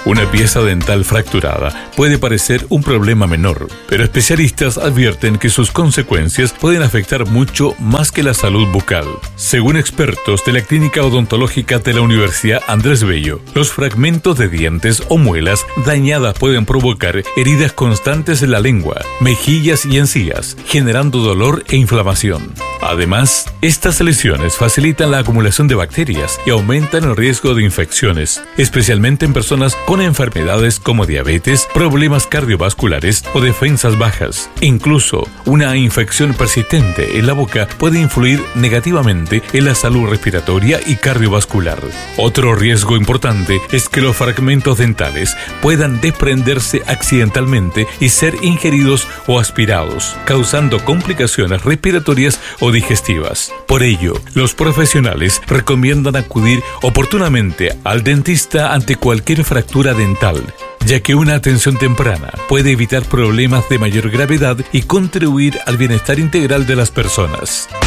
Una pieza dental fracturada puede parecer un problema menor, pero especialistas advierten que sus consecuencias pueden afectar mucho más que la salud bucal. Según expertos de la Clínica Odontológica de la Universidad Andrés Bello, los fragmentos de dientes o muelas dañadas pueden provocar heridas constantes en la lengua, mejillas y encías, generando dolor e inflamación. Además, estas lesiones facilitan la acumulación de bacterias y aumentan el riesgo de infecciones, especialmente en personas con enfermedades como diabetes, problemas cardiovasculares o defensas bajas. Incluso, una infección persistente en la boca puede influir negativamente en la salud respiratoria y cardiovascular. Otro riesgo importante es que los fragmentos dentales puedan desprenderse accidentalmente y ser ingeridos o aspirados, causando complicaciones respiratorias o digestivas. Por ello, los profesionales recomiendan acudir oportunamente al dentista ante cualquier fractura dental, ya que una atención temprana puede evitar problemas de mayor gravedad y contribuir al bienestar integral de las personas.